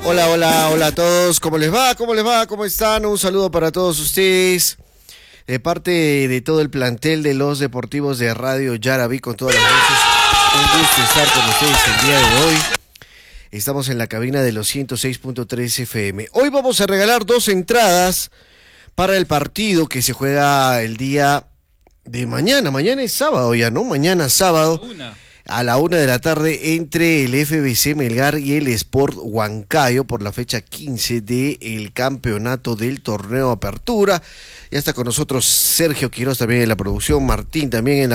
Hola, hola, hola a todos. ¿Cómo les va? ¿Cómo les va? ¿Cómo están? Un saludo para todos ustedes. De parte de todo el plantel de los deportivos de Radio Yaraví, con todas las voces. Un gusto estar con ustedes el día de hoy. Estamos en la cabina de los 106.3 FM. Hoy vamos a regalar 2 entradas para el partido que se juega el día de mañana. Mañana es sábado ya, ¿no? Mañana sábado. A la 1 de la tarde entre el FBC Melgar y el Sport Huancayo por la fecha 15 del campeonato del torneo Apertura. Ya está con nosotros Sergio Quiroz también en la producción, Martín también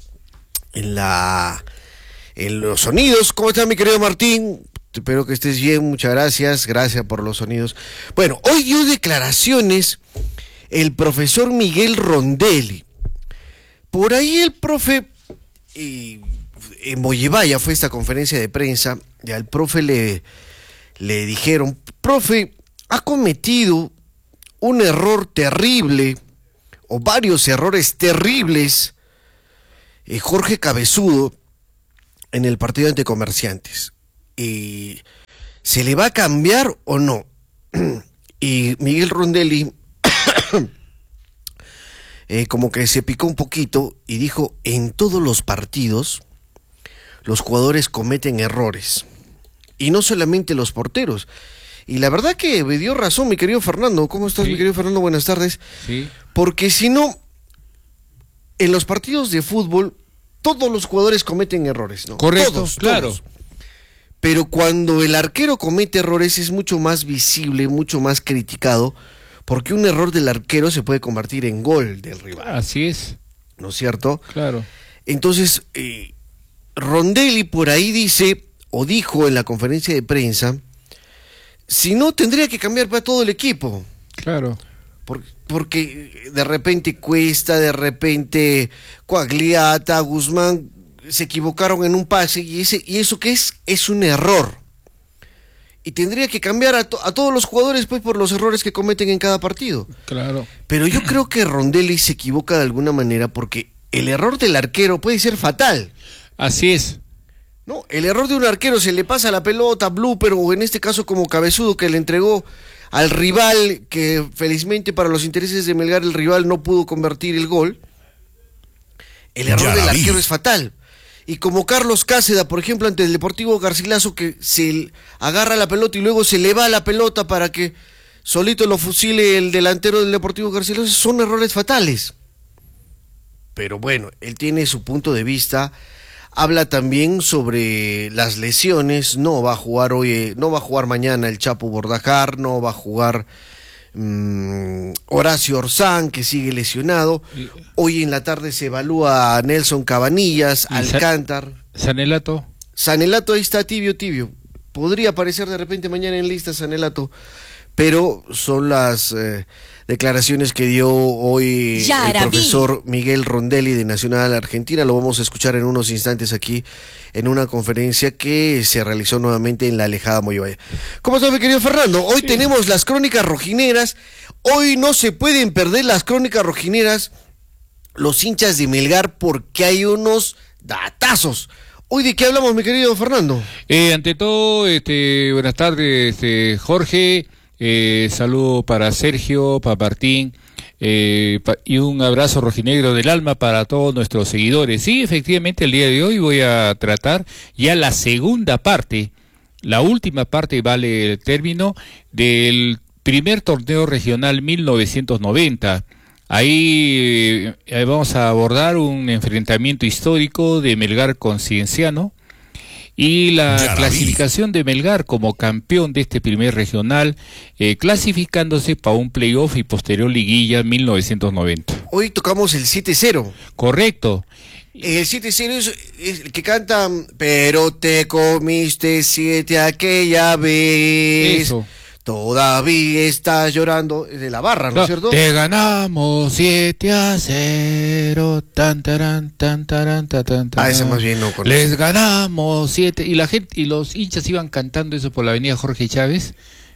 en los sonidos. ¿Cómo estás, mi querido Martín? Espero que estés bien, muchas gracias, gracias por los sonidos. Bueno, hoy dio declaraciones el profesor Miguel Rondelli. Por ahí el profe... en Mollevaya fue esta conferencia de prensa y al profe le dijeron: profe, ha cometido un error terrible o varios errores terribles Jorge Cabezudo en el partido ante Comerciantes. ¿Se le va a cambiar o no? Y Miguel Rondelli como que se picó un poquito y dijo: en todos los partidos los jugadores cometen errores, y no solamente los porteros. Y la verdad que me dio razón mi querido Fernando. ¿Cómo estás, mi querido Fernando? Buenas tardes. Sí. Porque si no, en los partidos de fútbol todos los jugadores cometen errores, ¿no? Correcto, todos, claro. Todos. Pero cuando el arquero comete errores es mucho más visible, mucho más criticado, porque un error del arquero se puede convertir en gol del rival. Así es. ¿No es cierto? Claro. Entonces, Rondelli por ahí dice, o dijo en la conferencia de prensa, si no, tendría que cambiar para todo el equipo. Claro. Porque de repente Cuesta, de repente Coagliata, Guzmán se equivocaron en un pase, y eso que es un error. Y tendría que cambiar a todos los jugadores pues por los errores que cometen en cada partido. Claro. Pero yo creo que Rondelli se equivoca de alguna manera, porque el error del arquero puede ser fatal. Así es. No, el error de un arquero, se le pasa la pelota, blooper, o en este caso como Cabezudo, que le entregó al rival, que felizmente para los intereses de Melgar el rival no pudo convertir el gol. El error del arquero es fatal. Y como Carlos Cáceda, por ejemplo, ante el Deportivo Garcilaso, que se agarra la pelota y luego se le va la pelota para que solito lo fusile el delantero del Deportivo Garcilaso, son errores fatales. Pero bueno, él tiene su punto de vista. Habla también sobre las lesiones. No va a jugar hoy, no va a jugar mañana el Chapo Bordajar, no va a jugar Horacio Orsán, que sigue lesionado. Hoy en la tarde se evalúa a Nelson Cabanillas, Alcántar. Sanelato. Sanelato ahí está tibio. Podría aparecer de repente mañana en lista Sanelato, pero son las declaraciones que dio hoy el profesor Miguel Rondelli de Nacional Argentina. Lo vamos a escuchar en unos instantes aquí en una conferencia que se realizó nuevamente en la alejada Mollevaya. ¿Cómo estás, mi querido Fernando? Hoy tenemos las crónicas rojineras. Hoy no se pueden perder las crónicas rojineras los hinchas de Melgar, porque hay unos datazos. Hoy, ¿de qué hablamos, mi querido Fernando? Ante todo, buenas tardes, Jorge. Saludo para Sergio, para Martín, y un abrazo rojinegro del alma para todos nuestros seguidores. Sí, efectivamente, el día de hoy voy a tratar ya la segunda parte, la última parte, vale el término, del primer torneo regional 1990. Ahí vamos a abordar un enfrentamiento histórico de Melgar con Cienciano y la clasificación de Melgar como campeón de este primer regional, clasificándose para un playoff y posterior liguilla 1990. Hoy tocamos el 7-0. Correcto. El 7-0 es el que canta, pero te comiste 7 aquella vez. Eso. Todavía estás llorando, de la barra, ¿no es cierto? Te ganamos 7-0, tan tarán, tan tarán, tan tarán. Ese más bien no conozco. Les ganamos 7, y la gente y los hinchas iban cantando eso por la avenida Jorge Chávez,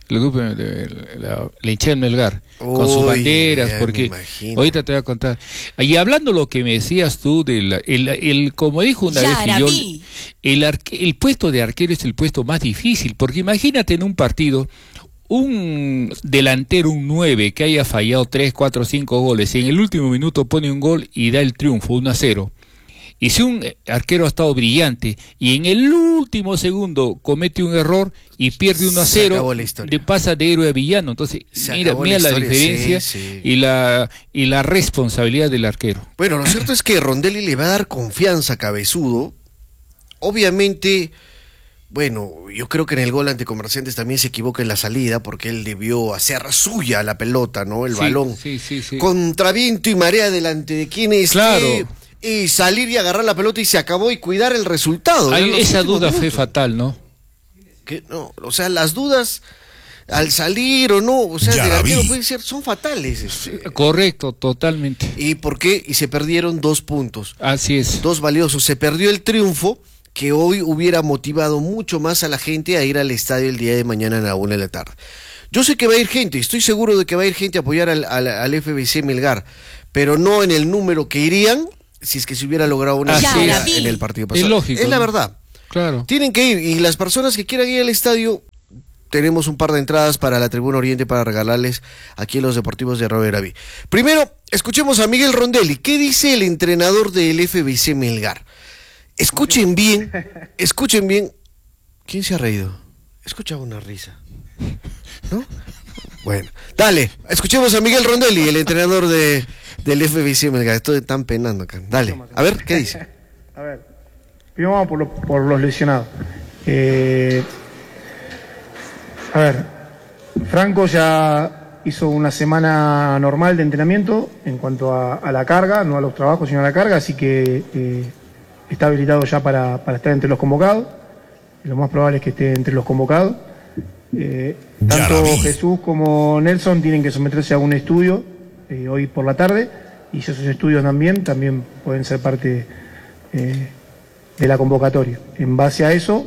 el grupo de la hinchada de Melgar, con sus banderas, porque ahorita te voy a contar. Y hablando lo que me decías tú, como dijo una vez Fillol, el puesto de arquero es el puesto más difícil, porque imagínate en un partido, un delantero, un 9, que haya fallado 3, 4, 5 goles, y en el último minuto pone un gol y da el triunfo, 1-0. Y si un arquero ha estado brillante y en el último segundo comete un error y pierde 1-0, le pasa de héroe a villano. Entonces, mira la diferencia, sí. Y la responsabilidad del arquero. Bueno, lo cierto es que Rondelli le va a dar confianza a Cabezudo. Obviamente, bueno, yo creo que en el gol ante Comerciantes también se equivoca en la salida, porque él debió hacer suya la pelota, ¿no? El balón. Sí. Contra viento y marea delante de quienes... Claro. Y salir y agarrar la pelota y se acabó, y cuidar el resultado. Esa duda fue fatal, ¿no? Que no, o sea, las dudas al salir o no, o sea, del arquero pueden ser, son fatales. Correcto, totalmente. ¿Y por qué? Y se perdieron 2 puntos. Así es. 2 valiosos. Se perdió el triunfo que hoy hubiera motivado mucho más a la gente a ir al estadio el día de mañana a la 1 de la tarde. Yo sé que va a ir gente, estoy seguro de que va a ir gente a apoyar al FBC Melgar, pero no en el número que irían si es que se hubiera logrado una victoria en el partido pasado. Es lógico. Es la verdad. Claro. Tienen que ir, y las personas que quieran ir al estadio, tenemos un par de entradas para la Tribuna Oriente para regalarles aquí en los Deportivos de Radio David. Primero, escuchemos a Miguel Rondelli. ¿Qué dice el entrenador del FBC Melgar? Escuchen bien. ¿Quién se ha reído? Escuchaba una risa, ¿no? Bueno, dale, escuchemos a Miguel Rondelli, el entrenador del FBC Melgar. Estoy tan penando acá. Dale, a ver, ¿qué dice? A ver, primero vamos por los lesionados. A ver, Franco ya hizo una semana normal de entrenamiento en cuanto a la carga, no a los trabajos, sino a la carga, así que está habilitado ya para estar entre los convocados. Lo más probable es que esté entre los convocados. Tanto Jesús como Nelson tienen que someterse a un estudio hoy por la tarde, y esos estudios también pueden ser parte de la convocatoria. En base a eso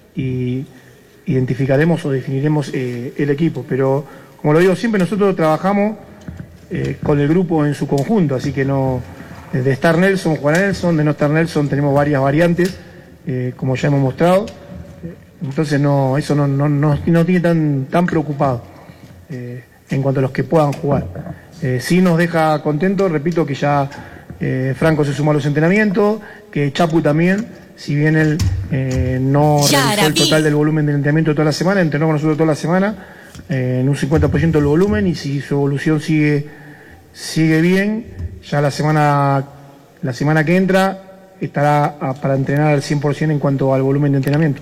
identificaremos o definiremos el equipo, pero como lo digo siempre, nosotros trabajamos con el grupo en su conjunto, así que no, de estar Nelson, jugar a Nelson, de no estar Nelson tenemos varias variantes, como ya hemos mostrado. Entonces eso no tiene tan preocupado en cuanto a los que puedan jugar. Sí nos deja contentos, repito, que ya Franco se sumó a los entrenamientos, que Chapu también, si bien él no realizó el total del volumen del entrenamiento de toda la semana, entrenó con nosotros toda la semana en un 50% del volumen, y si su evolución sigue bien, ya la semana que entra estará para entrenar al 100% en cuanto al volumen de entrenamiento.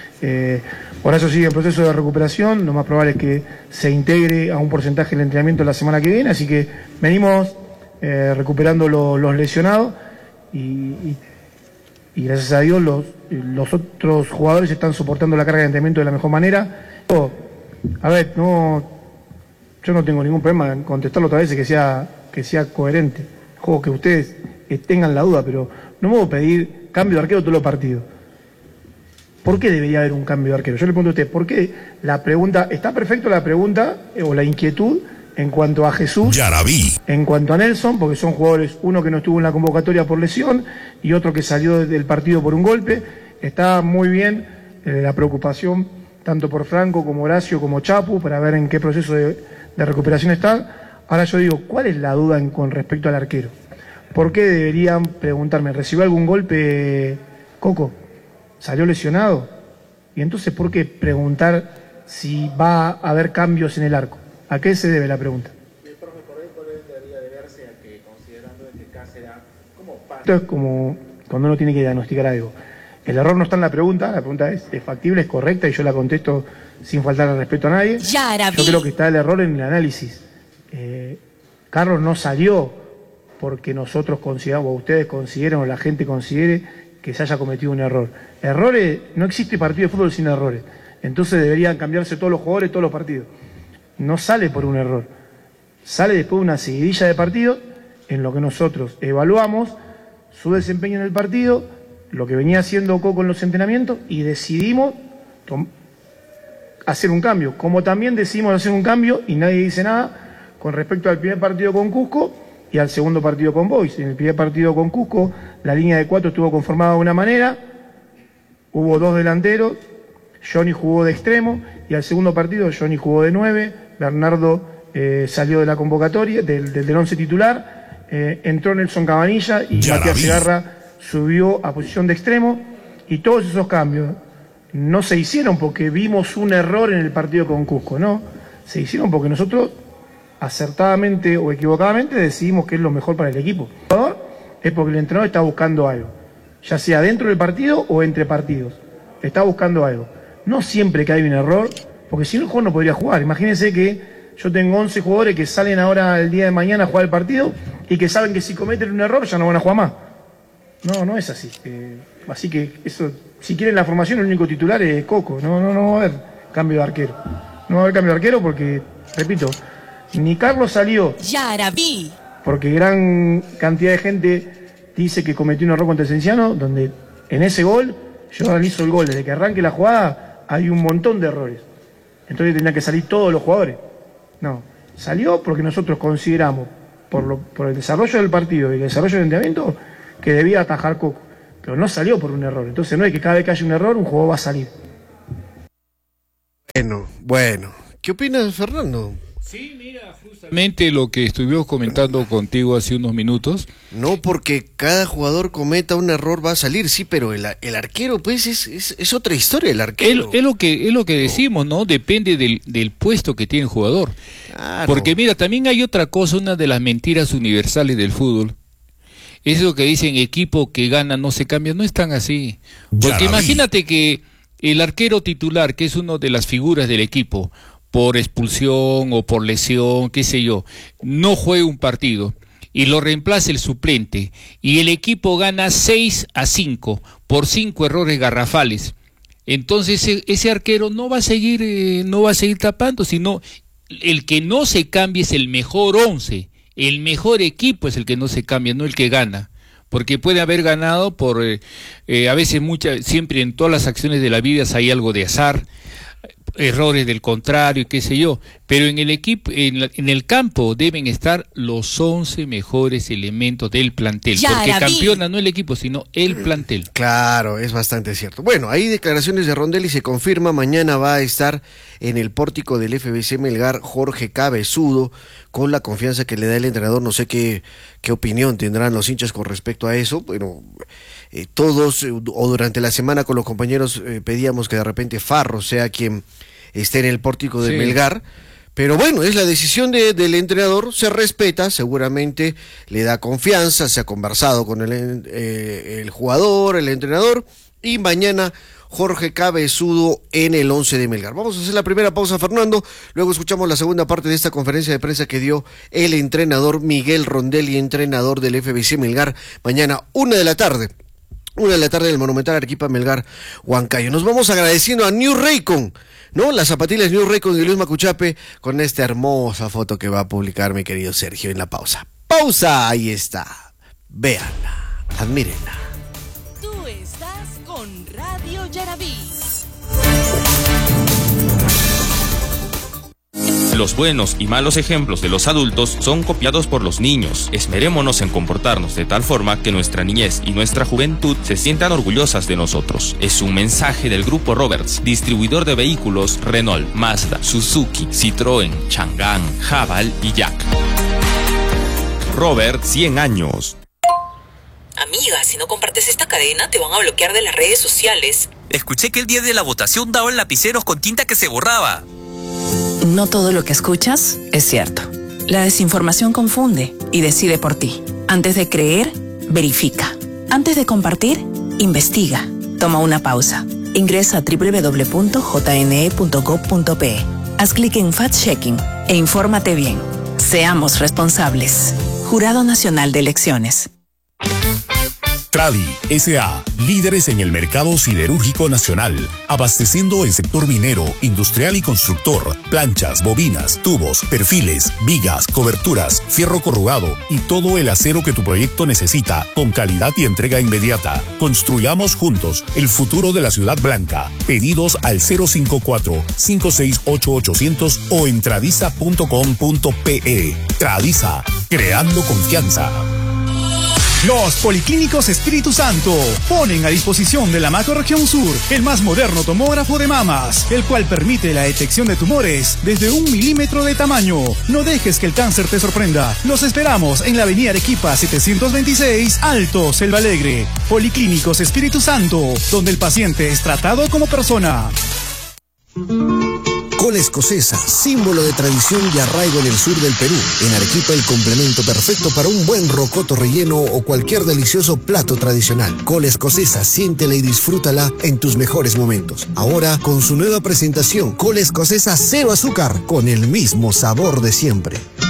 Por eso sigue el proceso de recuperación, lo más probable es que se integre a un porcentaje del entrenamiento la semana que viene, así que venimos recuperando los lesionados, y gracias a Dios los otros jugadores están soportando la carga de entrenamiento de la mejor manera. A ver, yo no tengo ningún problema en contestarlo otra vez, que sea coherente. Que ustedes tengan la duda, pero no me puedo pedir cambio de arquero todos los partidos. ¿Por qué debería haber un cambio de arquero? Yo le pregunto a usted, ¿por qué la pregunta, está perfecto la pregunta o la inquietud en cuanto a Jesús, en cuanto a Nelson, porque son jugadores, uno que no estuvo en la convocatoria por lesión y otro que salió del partido por un golpe? Está muy bien la preocupación tanto por Franco como Horacio como Chapu para ver en qué proceso de recuperación están. Ahora yo digo, ¿cuál es la duda con respecto al arquero? ¿Por qué deberían preguntarme, ¿recibió algún golpe Coco? ¿Salió lesionado? Y entonces, ¿por qué preguntar si va a haber cambios en el arco? ¿A qué se debe la pregunta? El profe, ¿por qué debería deberse a que, considerando este caso, era como parte? Esto es como cuando uno tiene que diagnosticar algo. El error no está en la pregunta es factible, es correcta, y yo la contesto sin faltar al respeto a nadie. Yo creo que está el error en el análisis. Carlos no salió porque nosotros consideramos, o ustedes consideran, o la gente considere que se haya cometido un error. Errores, no existe partido de fútbol sin errores. Entonces deberían cambiarse todos los jugadores, todos los partidos. No sale por un error. Sale después de una seguidilla de partidos en lo que nosotros evaluamos su desempeño en el partido, lo que venía haciendo Coco en los entrenamientos, y decidimos hacer un cambio. Como también decidimos hacer un cambio y nadie dice nada con respecto al primer partido con Cusco y al segundo partido con Boys. En el primer partido con Cusco, la línea de 4 estuvo conformada de una manera, hubo 2 delanteros, Johnny jugó de extremo, y al segundo partido Johnny jugó de 9, Bernardo salió de la convocatoria, del 11 titular, entró Nelson Cabanilla y Matías Segarra subió a posición de extremo, y todos esos cambios no se hicieron porque vimos un error en el partido con Cusco, no, se hicieron porque nosotros acertadamente o equivocadamente decidimos que es lo mejor para el equipo. Es porque el entrenador está buscando algo, ya sea dentro del partido o entre partidos, está buscando algo. No siempre que hay un error, porque si no el jugador no podría jugar. Imagínense que yo tengo 11 jugadores que salen ahora el día de mañana a jugar el partido y que saben que si cometen un error ya no van a jugar más. No es así. Así que eso, si quieren la formación, el único titular es Coco. No va a haber cambio de arquero. No va a haber cambio de arquero porque, repito, ni Carlos salió. Yarabí. Porque gran cantidad de gente dice que cometió un error contra el Cienciano, donde en ese gol, yo analizo el gol, desde que arranque la jugada hay un montón de errores. Entonces tendrían que salir todos los jugadores. No, salió porque nosotros consideramos, por el desarrollo del partido y el desarrollo del entrenamiento, que debía atajar Coco. Pero no salió por un error. Entonces no es que cada vez que haya un error, un jugador va a salir. Bueno. ¿Qué opinas, Fernando? Sí, mira, justamente lo que estuvimos comentando contigo hace unos minutos. No porque cada jugador cometa un error va a salir, sí, pero el arquero, pues, es otra historia, el arquero. Es lo que decimos, ¿no? Depende del puesto que tiene el jugador. Claro. Porque mira, también hay otra cosa, una de las mentiras universales del fútbol. Eso que dicen, equipo que gana no se cambia, no es tan así. Porque imagínate que el arquero titular, que es una de las figuras del equipo, por expulsión o por lesión, qué sé yo, no juegue un partido y lo reemplace el suplente y el equipo gana 6-5 por 5 errores garrafales, entonces ese arquero no va a seguir tapando, sino el que no se cambie es el mejor 11, el mejor equipo es el que no se cambia, no el que gana. Porque puede haber ganado por, a veces siempre en todas las acciones de la vida hay algo de azar, errores del contrario, qué sé yo, pero en el equipo, en el campo deben estar los 11 mejores elementos del plantel, porque campeona no el equipo, sino el plantel. Claro, es bastante cierto. Bueno, hay declaraciones de Rondelli, se confirma, mañana va a estar en el pórtico del FBC Melgar Jorge Cabezudo, con la confianza que le da el entrenador. No sé qué opinión tendrán los hinchas con respecto a eso. Bueno, todos o durante la semana con los compañeros pedíamos que de repente Farro sea quien esté en el pórtico de Melgar, pero bueno, es la decisión del entrenador, se respeta, seguramente le da confianza, se ha conversado con el jugador, el entrenador, y mañana Jorge Cabezudo en el 11 de Melgar. Vamos a hacer la primera pausa, Fernando, luego escuchamos la segunda parte de esta conferencia de prensa que dio el entrenador Miguel Rondelli, entrenador del FBC Melgar, mañana 1 de la tarde en el Monumental Arequipa Melgar Huancayo. Nos vamos agradeciendo a New Raycon, ¿no? Las zapatillas New Raycon de Luis Macuchape, con esta hermosa foto que va a publicar mi querido Sergio en la pausa. ¡Pausa! Ahí está. Véanla, admírenla. Tú estás con Radio Yarabí. Los buenos y malos ejemplos de los adultos son copiados por los niños. Esmerémonos en comportarnos de tal forma que nuestra niñez y nuestra juventud se sientan orgullosas de nosotros. Es un mensaje del Grupo Roberts, distribuidor de vehículos Renault, Mazda, Suzuki, Citroën, Chang'an, Haval y Jack. Robert, 100 años. Amiga, si no compartes esta cadena te van a bloquear de las redes sociales. Escuché que el día de la votación daban lapiceros con tinta que se borraba. No todo lo que escuchas es cierto. La desinformación confunde y decide por ti. Antes de creer, verifica. Antes de compartir, investiga. Toma una pausa. Ingresa a www.jne.gov.pe. Haz clic en Fact-Checking e infórmate bien. Seamos responsables. Jurado Nacional de Elecciones. Tradi S.A., líderes en el mercado siderúrgico nacional, abasteciendo el sector minero, industrial y constructor, planchas, bobinas, tubos, perfiles, vigas, coberturas, fierro corrugado y todo el acero que tu proyecto necesita, con calidad y entrega inmediata. Construyamos juntos el futuro de la Ciudad Blanca. Pedidos al 054-568-800 o en tradiza.com.pe. Tradiza, creando confianza. Los Policlínicos Espíritu Santo ponen a disposición de la Macrorregión Sur el más moderno tomógrafo de mamas, el cual permite la detección de tumores desde 1 milímetro de tamaño. No dejes que el cáncer te sorprenda. Los esperamos en la avenida Arequipa 726, Alto, Selva Alegre. Policlínicos Espíritu Santo, donde el paciente es tratado como persona. Cola escocesa, símbolo de tradición y arraigo en el sur del Perú. En Arequipa, el complemento perfecto para un buen rocoto relleno o cualquier delicioso plato tradicional. Cola escocesa, siéntela y disfrútala en tus mejores momentos. Ahora, con su nueva presentación, cola escocesa 0 azúcar, con el mismo sabor de siempre.